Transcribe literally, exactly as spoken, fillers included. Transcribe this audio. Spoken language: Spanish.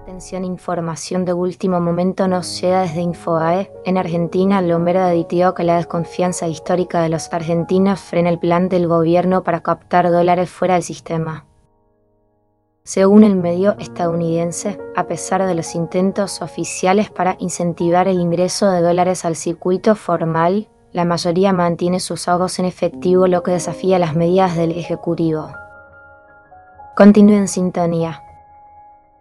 Atención, información de último momento nos llega desde Infobae. En Argentina, Bloomberg advirtió que la desconfianza histórica de los argentinos frena el plan del gobierno para captar dólares fuera del sistema. Según el medio estadounidense, a pesar de los intentos oficiales para incentivar el ingreso de dólares al circuito formal, la mayoría mantiene sus ahorros en efectivo, lo que desafía las medidas del Ejecutivo. Continúe en sintonía.